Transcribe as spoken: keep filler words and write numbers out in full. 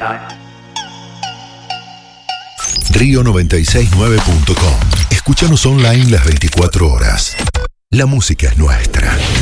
Río noventa y seis nueve punto com. Escúchanos online las veinticuatro horas. La música es nuestra.